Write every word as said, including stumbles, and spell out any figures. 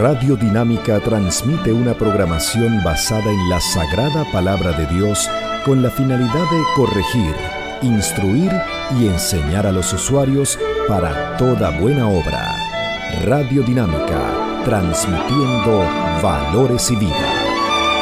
Radio Dinámica transmite una programación basada en la Sagrada Palabra de Dios con la finalidad de corregir, instruir y enseñar a los usuarios para toda buena obra. Radio Dinámica, transmitiendo valores y vida.